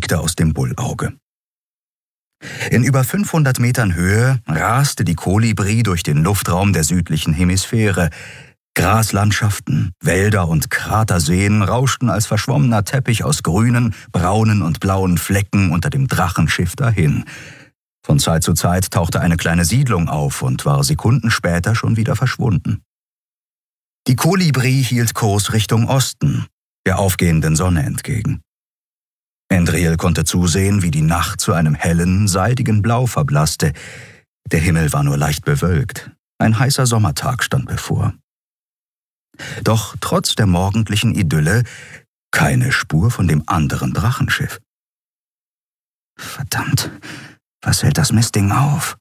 blickte aus dem Bullauge. In über 500 Metern Höhe raste die Kolibri durch den Luftraum der südlichen Hemisphäre. Graslandschaften, Wälder und Kraterseen rauschten als verschwommener Teppich aus grünen, braunen und blauen Flecken unter dem Drachenschiff dahin. Von Zeit zu Zeit tauchte eine kleine Siedlung auf und war Sekunden später schon wieder verschwunden. Die Kolibri hielt Kurs Richtung Osten, der aufgehenden Sonne entgegen. Endril konnte zusehen, wie die Nacht zu einem hellen, seidigen Blau verblasste. Der Himmel war nur leicht bewölkt. Ein heißer Sommertag stand bevor. Doch trotz der morgendlichen Idylle keine Spur von dem anderen Drachenschiff. Verdammt, was hält das Mistding auf?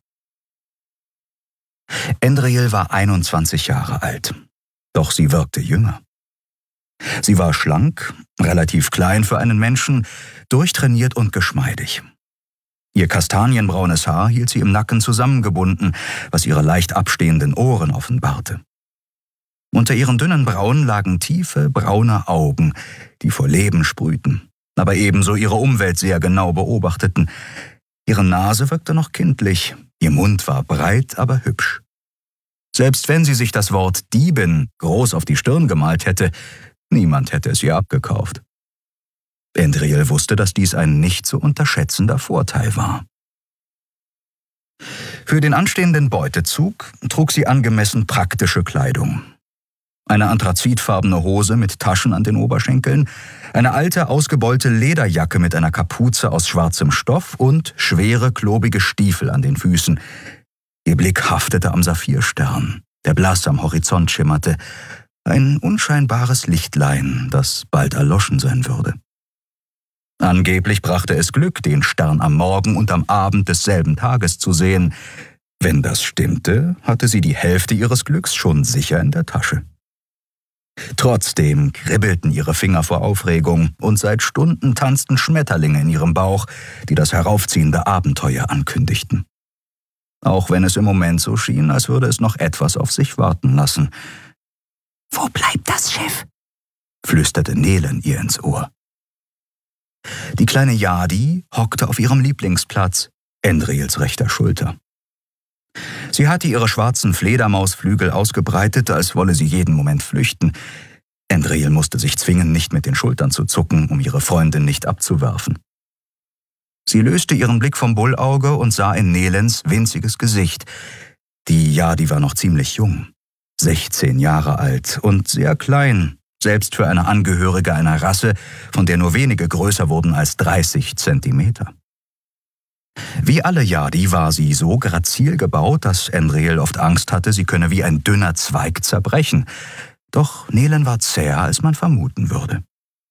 Endril war 21 Jahre alt, doch sie wirkte jünger. Sie war schlank, relativ klein für einen Menschen, durchtrainiert und geschmeidig. Ihr kastanienbraunes Haar hielt sie im Nacken zusammengebunden, was ihre leicht abstehenden Ohren offenbarte. Unter ihren dünnen Brauen lagen tiefe, braune Augen, die vor Leben sprühten, aber ebenso ihre Umwelt sehr genau beobachteten. Ihre Nase wirkte noch kindlich, ihr Mund war breit, aber hübsch. Selbst wenn sie sich das Wort Diebin groß auf die Stirn gemalt hätte, niemand hätte es ihr abgekauft. Endril wusste, dass dies ein nicht zu unterschätzender Vorteil war. Für den anstehenden Beutezug trug sie angemessen praktische Kleidung. Eine anthrazitfarbene Hose mit Taschen an den Oberschenkeln, eine alte, ausgebeulte Lederjacke mit einer Kapuze aus schwarzem Stoff und schwere, klobige Stiefel an den Füßen. Ihr Blick haftete am Saphirstern, der blass am Horizont schimmerte, ein unscheinbares Lichtlein, das bald erloschen sein würde. Angeblich brachte es Glück, den Stern am Morgen und am Abend desselben Tages zu sehen. Wenn das stimmte, hatte sie die Hälfte ihres Glücks schon sicher in der Tasche. Trotzdem kribbelten ihre Finger vor Aufregung und seit Stunden tanzten Schmetterlinge in ihrem Bauch, die das heraufziehende Abenteuer ankündigten. Auch wenn es im Moment so schien, als würde es noch etwas auf sich warten lassen. »Wo bleibt das Schiff?« flüsterte Nelen ihr ins Ohr. Die kleine Yadi hockte auf ihrem Lieblingsplatz, Endrils rechter Schulter. Sie hatte ihre schwarzen Fledermausflügel ausgebreitet, als wolle sie jeden Moment flüchten. Endril musste sich zwingen, nicht mit den Schultern zu zucken, um ihre Freundin nicht abzuwerfen. Sie löste ihren Blick vom Bullauge und sah in Nelens winziges Gesicht. Die Yadi war noch ziemlich jung, 16 Jahre alt und sehr klein, selbst für eine Angehörige einer Rasse, von der nur wenige größer wurden als 30 Zentimeter. Wie alle Yadi war sie so grazil gebaut, dass Endril oft Angst hatte, sie könne wie ein dünner Zweig zerbrechen. Doch Nelen war zäher, als man vermuten würde.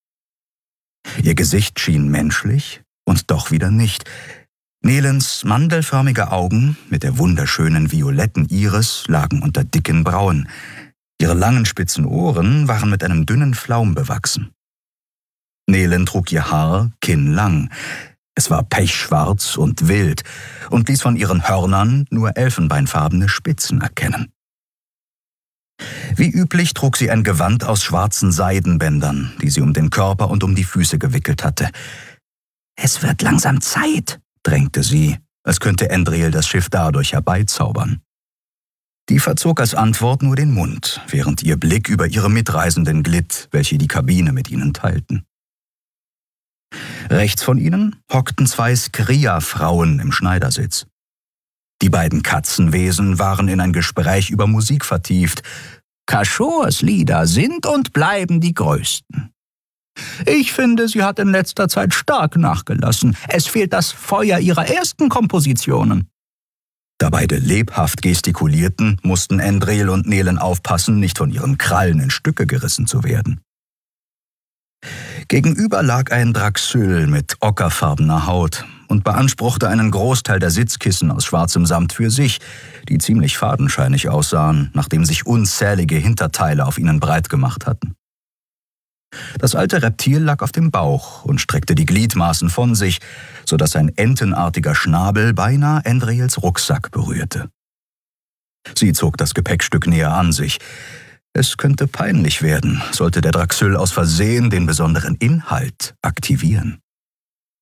Ihr Gesicht schien menschlich und doch wieder nicht. Nelens mandelförmige Augen mit der wunderschönen violetten Iris lagen unter dicken Brauen. Ihre langen spitzen Ohren waren mit einem dünnen Flaum bewachsen. Nelen trug ihr Haar kinnlang. Es war pechschwarz und wild und ließ von ihren Hörnern nur elfenbeinfarbene Spitzen erkennen. Wie üblich trug sie ein Gewand aus schwarzen Seidenbändern, die sie um den Körper und um die Füße gewickelt hatte. »Es wird langsam Zeit«, drängte sie, als könnte Endril das Schiff dadurch herbeizaubern. Die verzog als Antwort nur den Mund, während ihr Blick über ihre Mitreisenden glitt, welche die Kabine mit ihnen teilten. Rechts von ihnen hockten 2 Skria-Frauen im Schneidersitz. Die beiden Katzenwesen waren in ein Gespräch über Musik vertieft. Kashors Lieder sind und bleiben die größten. Ich finde, sie hat in letzter Zeit stark nachgelassen. Es fehlt das Feuer ihrer ersten Kompositionen. Da beide lebhaft gestikulierten, mussten Endril und Nelen aufpassen, nicht von ihren Krallen in Stücke gerissen zu werden. Gegenüber lag ein Draxyl mit ockerfarbener Haut und beanspruchte einen Großteil der Sitzkissen aus schwarzem Samt für sich, die ziemlich fadenscheinig aussahen, nachdem sich unzählige Hinterteile auf ihnen breit gemacht hatten. Das alte Reptil lag auf dem Bauch und streckte die Gliedmaßen von sich, sodass ein entenartiger Schnabel beinahe Endrils Rucksack berührte. Sie zog das Gepäckstück näher an sich. Es könnte peinlich werden, sollte der Draxyl aus Versehen den besonderen Inhalt aktivieren.